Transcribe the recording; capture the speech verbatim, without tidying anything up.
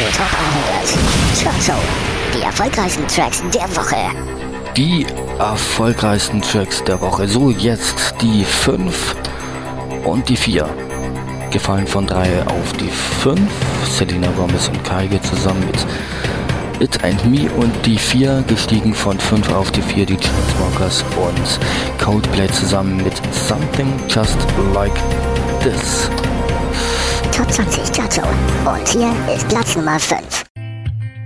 Top hundert. Chartshow. Die erfolgreichsten Tracks der Woche. Die erfolgreichsten Tracks der Woche. So, jetzt die fünf und die vier. Gefallen von drei auf die fünf. Selena Gomez und Kygo zusammen mit It and Me. Und die vier gestiegen von fünf auf die vier. Die Chainsmokers und Coldplay zusammen mit Something Just Like This. Top zwanzig Chartshow. Und hier ist Platz Nummer fünf.